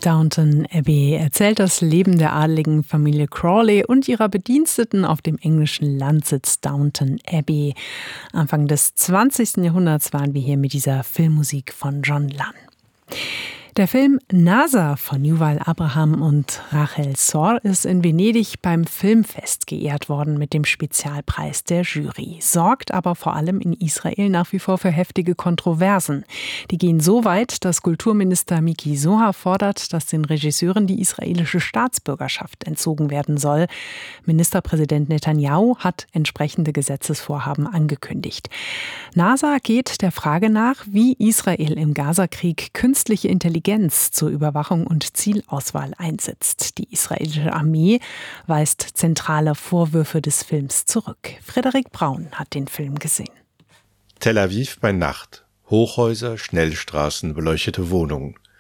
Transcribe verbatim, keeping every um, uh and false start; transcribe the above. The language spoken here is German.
Downton Abbey erzählt das Leben der adligen Familie Crawley und ihrer Bediensteten auf dem englischen Landsitz Downton Abbey. Anfang des zwanzigsten Jahrhunderts waren wir hier mit dieser Filmmusik von John Lunn. Der Film Nasa von Yuval Abraham und Rachel Sor ist in Venedig beim Filmfest geehrt worden mit dem Spezialpreis der Jury, sorgt aber vor allem in Israel nach wie vor für heftige Kontroversen. Die gehen so weit, dass Kulturminister Miki Zohar fordert, dass den Regisseuren die israelische Staatsbürgerschaft entzogen werden soll. Ministerpräsident Netanyahu hat entsprechende Gesetzesvorhaben angekündigt. Nasa geht der Frage nach, wie Israel im Gazakrieg künstliche Intelligenz zur Überwachung und Zielauswahl einsetzt. Die israelische Armee weist zentrale Vorwürfe des Films zurück. Frederik Braun hat den Film gesehen. Tel Aviv bei Nacht. Hochhäuser, Schnellstraßen, beleuchtete Wohnungen.